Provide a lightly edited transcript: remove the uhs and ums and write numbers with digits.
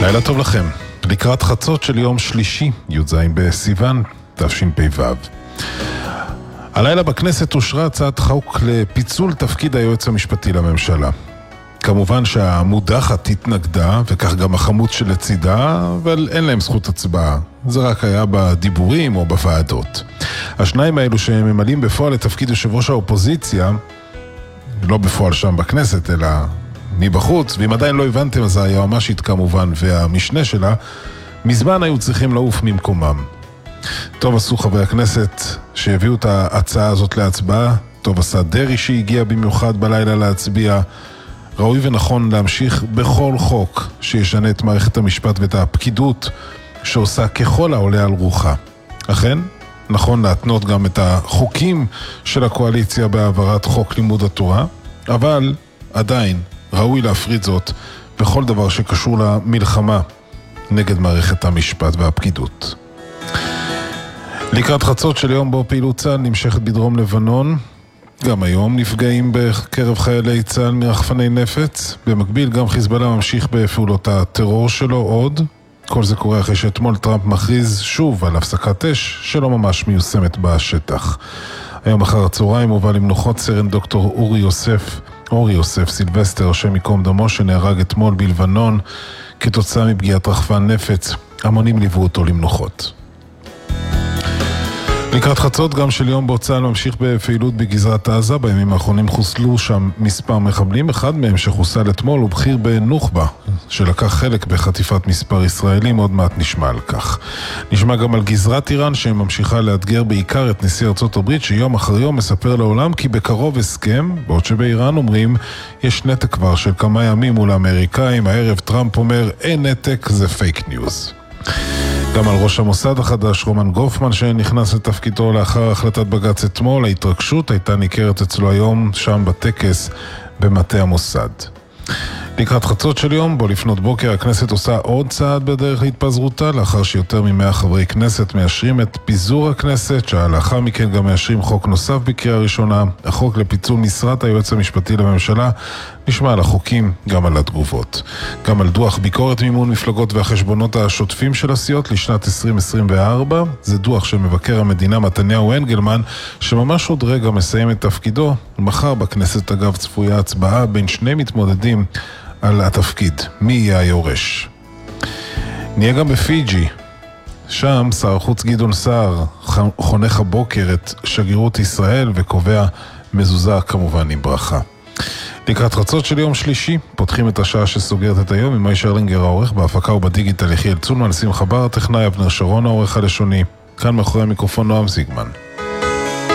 לילה טוב לכם. לקראת חצות של יום שלישי, י"ז בסיוון, תשפ"ו. הלילה בכנסת אושרה הצעת חוק לפיצול תפקיד היועץ המשפטי לממשלה. כמובן שהמודחת התנגדה, וכך גם החמוץ שלצידה, אבל אין להם זכות הצבעה. זה רק היה בדיבורים או בוועדות. השניים האלו שממלאים בפועל לתפקיד יושב ראש האופוזיציה, לא בפועל שם בכנסת, אלא מבחוץ, ואם עדיין לא הבנתם, אז היועמ"שית כמובן והמשנה שלה, מזמן היו צריכים לעוף ממקומם. טוב עשו חברי הכנסת שהביאו את ההצעה הזאת להצבעה, טוב עשה דרי שהגיע במיוחד בלילה להצביע. ראוי ונכון להמשיך בכל חוק שישנה את מערכת המשפט ואת הפקידות שעושה ככל העולה על רוחה. אכן, נכון להתנות גם את החוקים של הקואליציה בהעברת חוק לימוד התורה, אבל עדיין ראוי להפריד זאת בכל דבר שקשור למלחמה נגד מערכת המשפט והפקידות. לקראת חצות של יום בו פעילות צה"ל נמשכת בדרום לבנון, גם היום נפגעים בקרב חיילי צה"ל מרחפני נפץ. במקביל גם חיזבאללה ממשיך בפעולות הטרור שלו עוד. כל זה קורה אחרי שאתמול טראמפ מכריז שוב על הפסקת אש שלא ממש מיושמת בשטח. היום אחר הצהריים הובא למנוחות סרן דוקטור אורי יוסף סילבסטר, השם ייקום דמו, שנהרג אתמול בלבנון כתוצאה מפגיעת רחפן נפץ. המונים ליוו אותו למנוחות. לקראת חצות גם של יום בו צה"ל ממשיך בפעילות בגזרת עזה. בימים האחרונים חוסלו שם מספר מחבלים. אחד מהם שחוסל אתמול הוא בכיר בנוח'בה, שלקח חלק בחטיפת מספר ישראלים. עוד מעט נשמע על כך. נשמע גם על גזרת איראן שממשיכה לאתגר בעיקר את נשיא ארצות הברית, שיום אחר יום מספר לעולם כי בקרוב הסכם, בעוד שבאיראן אומרים יש נתק כבר של כמה ימים מול האמריקאים. הערב טראמפ אומר אין נתק, זה פייק ניוז. גם על ראש המוסד החדש רומן גופמן שנכנס לתפקידו לאחר החלטת בג"ץ אתמול. ההתרגשות הייתה ניכרת אצלו היום שם בטקס במטה המוסד. לקראת חצות של יום בו לפנות בוקר הכנסת עושה עוד צעד בדרך להתפזרותה, לאחר שיותר מ100 חברי כנסת מאשרים את פיזור הכנסת, שלאחר מכן גם מאשרים חוק נוסף בקריאה ראשונה, החוק לפיצול משרת היועץ המשפטי לממשלה. נשמע על החוקים, גם על התגובות. גם על דוח ביקורת מימון מפלגות והחשבונות השוטפים של הסיעות לשנת 2024. זה דוח של מבקר המדינה מתניהו אנגלמן, שממש עוד רגע מסיים את תפקידו. מחר בכנסת אגב צפויה הצבעה בין שני מתמודדים על התפקיד. מי יהיה היורש? נהיה גם בפיג'י. שם שר החוץ גדעון סער חונך הבוקר את שגרירות ישראל וקובע מזוזה כמובן עם ברכה. לקראת חצות של יום שלישי פותחים את השעה שסוגרת את היום עם מי שרלינגר העורך, בהפקה ובדיגיטל יחיאל צולמן, שמחה בר הטכנאי, אבנר שרון העורך הלשוני. כאן מאחורי המיקרופון נועם זיגמן.